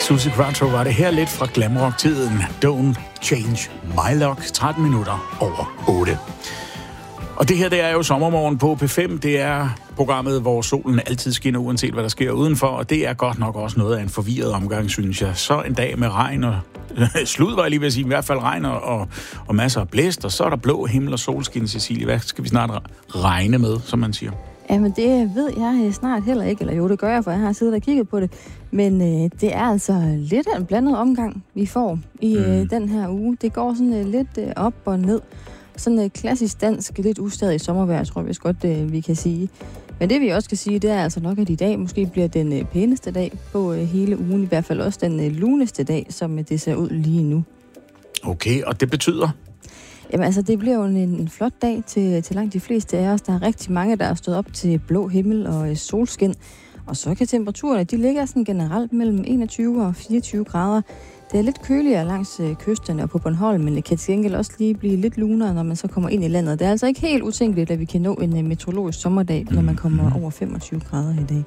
Suzi Quatro var det her lidt fra glamrock-tiden. Don't Change My Luck, 13 minutter over 8. Og det her, det er jo Sommermorgen på P5. Det er programmet, hvor solen altid skinner, uanset hvad der sker udenfor. Og det er godt nok også noget af en forvirret omgang, synes jeg. Så en dag med regn og slud, var jeg lige ved at sige, i hvert fald regn og masser af blæst. Og så er der blå himmel og solskin, Cecilie. Hvad skal vi snart regne med, som man siger? Jamen, det ved jeg snart heller ikke. Eller jo, det gør jeg, for jeg har siddet og kigget på det. Men det er altså lidt af en blandet omgang, vi får i den her uge. Det går sådan lidt op og ned. Sådan klassisk dansk, lidt ustadig sommervejr, tror jeg vist godt, vi kan sige. Men det vi også kan sige, det er altså nok, at i dag måske bliver den pæneste dag på hele ugen. I hvert fald også den luneste dag, som det ser ud lige nu. Okay, og det betyder? Jamen altså, det bliver jo en flot dag til langt de fleste af os. Der er rigtig mange, der er stået op til blå himmel og solskin. Og så kan temperaturerne, de ligger sådan generelt mellem 21 og 24 grader. Det er lidt køligere langs kysterne og på Bornholm, men det kan til gengæld også lige blive lidt lunere, når man så kommer ind i landet. Det er altså ikke helt utænkeligt, at vi kan nå en meteorologisk sommerdag, når man kommer over 25 grader i dag.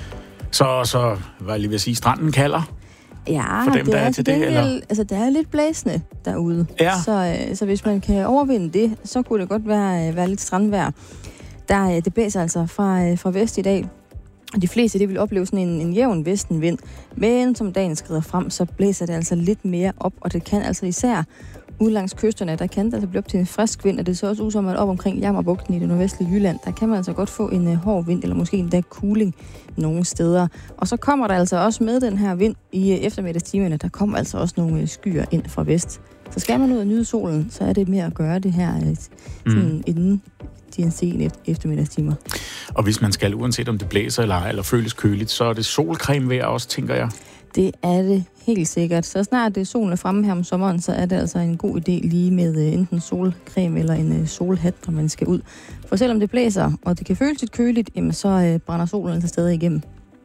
Så hvad jeg lige vil sige, stranden kalder? Ja, for dem, det der er til det, eller? Altså, det er lidt blæsende derude. Ja. Så hvis man kan overvinde det, så kunne det godt være lidt strandvejr. Det blæser altså fra vest i dag. De fleste, det vil opleve sådan en jævn vestenvind, men som dagen skrider frem, så blæser det altså lidt mere op, og det kan altså især ud langs kysterne, der kan det altså blive op til en frisk vind, og det ser også ud som, at op omkring Jammerbugten i det nordvestlige Jylland, der kan man altså godt få en hård vind, eller måske endda kuling nogle steder. Og så kommer der altså også med den her vind i eftermiddagstimerne, der kommer altså også nogle skyer ind fra vest. Så skal man ud og nyde solen, så er det mere at gøre det her sådan inden de sene eftermiddagstimer. Og hvis man skal, uanset om det blæser eller føles køligt, så er det solcreme ved også, tænker jeg. Det er det helt sikkert. Så snart solen er fremme her om sommeren, så er det altså en god idé lige med enten solcreme eller en solhat, når man skal ud. For selvom det blæser, og det kan føles lidt køligt, jamen så brænder solen altså stadig igennem.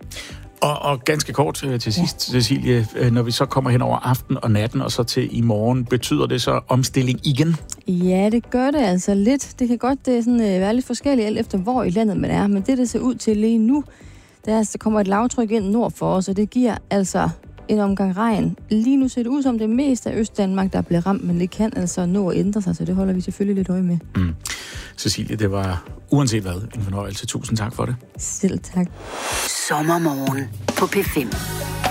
Og ganske kort til sidst, Cecilie, når vi så kommer hen over aften og natten, og så til i morgen, betyder det så omstilling igen? Ja, det gør det altså lidt. Det kan godt sådan, være lidt forskelligt, alt efter hvor i landet man er, men det ser ud til lige nu, der kommer et lavtryk ind nord for os, og det giver altså en omgang regn. Lige nu ser det ud som det meste af Østdanmark, der bliver ramt, men det kan altså nå at ændre sig, så det holder vi selvfølgelig lidt øje med. Cecilie, det var uanset hvad en fornøjelse. Tusind tak for det. Selv tak. Sommermorgen på P5.